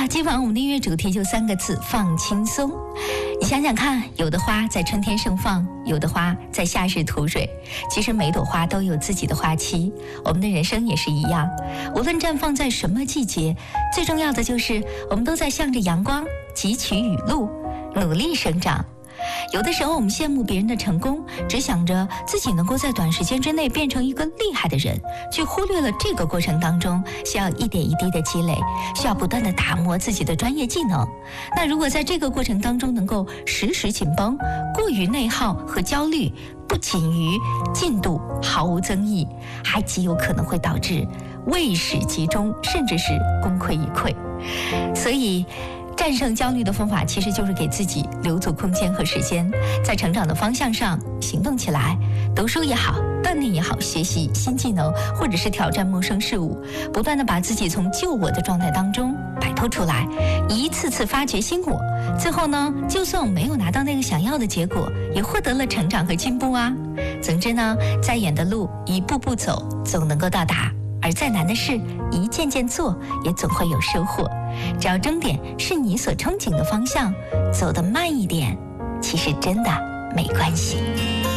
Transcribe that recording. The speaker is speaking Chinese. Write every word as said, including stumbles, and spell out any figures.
呀，今晚我们的音乐主题就三个字：放轻松。你想想看，有的花在春天盛放，有的花在夏日吐蕊。其实每朵花都有自己的花期，我们的人生也是一样。无论绽放在什么季节，最重要的就是我们都在向着阳光汲取雨露，努力生长。有的时候我们羡慕别人的成功，只想着自己能够在短时间之内变成一个厉害的人，却忽略了这个过程当中需要一点一滴的积累，需要不断的打磨自己的专业技能。那如果在这个过程当中能够时时紧绷，过于内耗和焦虑，不仅于进度毫无增益，还极有可能会导致未始集中，甚至是功亏一篑。所以战胜焦虑的方法其实就是给自己留足空间和时间，在成长的方向上行动起来。读书也好，锻炼也好，学习新技能，或者是挑战陌生事物，不断的把自己从旧我的状态当中摆脱出来，一次次发掘新我。最后呢，就算我没有拿到那个想要的结果，也获得了成长和进步啊。总之呢，再远的路一步步走，总能够到达。而再难的事，一件件做，也总会有收获。只要终点是你所憧憬的方向，走得慢一点，其实真的没关系。